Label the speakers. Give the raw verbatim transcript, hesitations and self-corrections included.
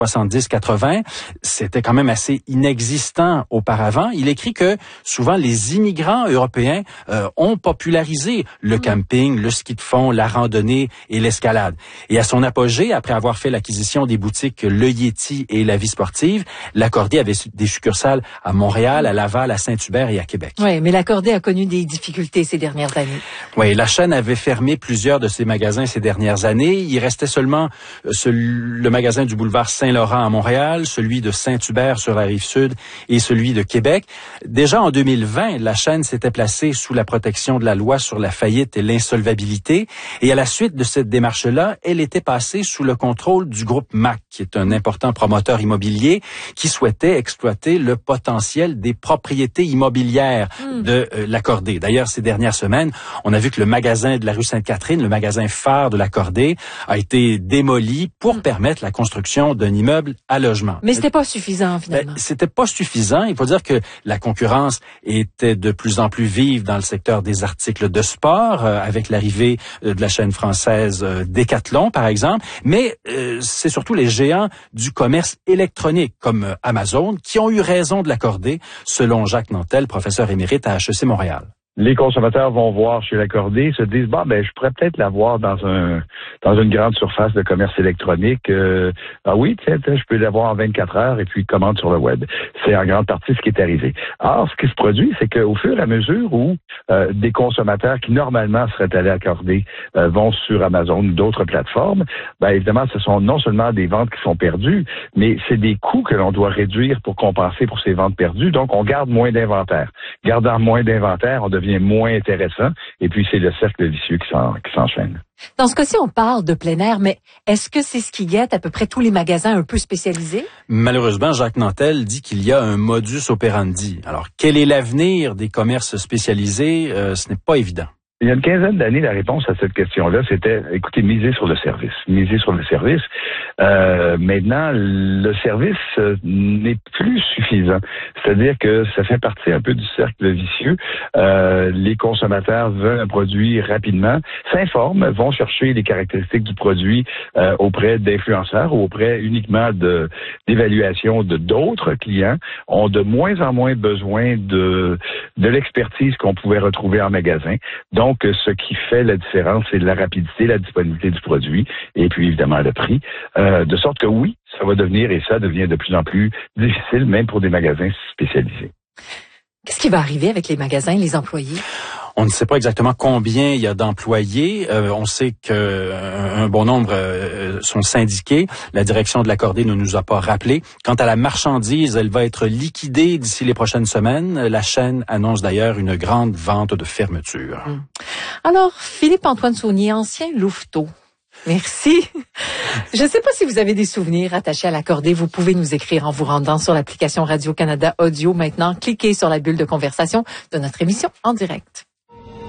Speaker 1: soixante-dix quatre-vingt, c'était quand même assez inexistant auparavant. Il écrit que souvent les immigrants européens euh, ont popularisé le mmh. camping, le ski de fond, la randonnée et l'escalade. Et à son apogée, après avoir fait l'acquisition des boutiques Le Yéti et La Vie sportive, l'Accordé avait des succursales à Montréal, à Laval, à Saint-Hubert et à Québec.
Speaker 2: Oui, mais l'Accordé a connu des difficultés ces dernières années.
Speaker 1: Oui, la chaîne avait fermé plusieurs de ses magasins ces dernières années. Il restait seulement ce, le magasin du boulevard Saint Laurent à Montréal, celui de Saint-Hubert sur la Rive-Sud et celui de Québec. Déjà en deux mille vingt, la chaîne s'était placée sous la protection de la loi sur la faillite et l'insolvabilité. Et à la suite de cette démarche-là, elle était passée sous le contrôle du groupe M A C, qui est un important promoteur immobilier qui souhaitait exploiter le potentiel des propriétés immobilières mmh. de euh, l'Accordé. D'ailleurs, ces dernières semaines, on a vu que le magasin de la rue Sainte-Catherine, le magasin phare de l'Accordé, a été démoli pour mmh. permettre la construction d'un immeuble à logement.
Speaker 2: Mais c'était pas suffisant, finalement.
Speaker 1: Ben, c'était pas suffisant. Il faut dire que la concurrence était de plus en plus vive dans le secteur des articles de sport, euh, avec l'arrivée euh, de la chaîne française euh, Decathlon, par exemple. Mais euh, c'est surtout les géants du commerce électronique, comme euh, Amazon, qui ont eu raison de l'accorder, selon Jacques Nantel, professeur émérite à H E C Montréal.
Speaker 3: Les consommateurs vont voir chez l'Accordé, se disent bon ben je pourrais peut-être l'avoir dans un dans une grande surface de commerce électronique. Euh, ah oui, tiens, je peux l'avoir en vingt-quatre heures et puis commande sur le web. C'est en grande partie ce qui est arrivé. Or, ce qui se produit, c'est qu'au fur et à mesure où euh, des consommateurs qui normalement seraient allés à l'Accordé euh, vont sur Amazon ou d'autres plateformes, ben évidemment, ce sont non seulement des ventes qui sont perdues, mais c'est des coûts que l'on doit réduire pour compenser pour ces ventes perdues. Donc, on garde moins d'inventaire. Gardant moins d'inventaire, on devient moins intéressant, et puis c'est le cercle vicieux qui, s'en, qui s'enchaîne.
Speaker 2: Dans ce cas-ci, on parle de plein air, mais est-ce que c'est ce qui guette à peu près tous les magasins un peu spécialisés?
Speaker 1: Malheureusement, Jacques Nantel dit qu'il y a un modus operandi. Alors, quel est l'avenir des commerces spécialisés? Euh, ce n'est pas évident.
Speaker 3: Il y a une quinzaine d'années, la réponse à cette question-là, c'était, écoutez, miser sur le service. Miser sur le service. Euh, maintenant, le service euh, n'est plus suffisant. C'est-à-dire que ça fait partie un peu du cercle vicieux. Euh, les consommateurs veulent un produit rapidement, s'informent, vont chercher les caractéristiques du produit euh, auprès d'influenceurs ou auprès uniquement de d'évaluation de d'autres clients, ont de moins en moins besoin de de l'expertise qu'on pouvait retrouver en magasin. Donc, Donc, ce qui fait la différence, c'est la rapidité, la disponibilité du produit et puis évidemment le prix. Euh, de sorte que oui, ça va devenir et ça devient de plus en plus difficile, même pour des magasins spécialisés.
Speaker 2: Qu'est-ce qui va arriver avec les magasins et les employés?
Speaker 1: On ne sait pas exactement combien il y a d'employés. Euh, on sait qu'un bon nombre euh, sont syndiqués. La direction de l'Accordé ne nous a pas rappelé. Quant à la marchandise, elle va être liquidée d'ici les prochaines semaines. La chaîne annonce d'ailleurs une grande vente de fermeture. Hum.
Speaker 2: Alors, Philippe-Antoine Saunier, ancien louveteau. Merci. Je ne sais pas si vous avez des souvenirs attachés à l'Accordé. Vous pouvez nous écrire en vous rendant sur l'application Radio-Canada Audio. Maintenant, cliquez sur la bulle de conversation de notre émission en direct.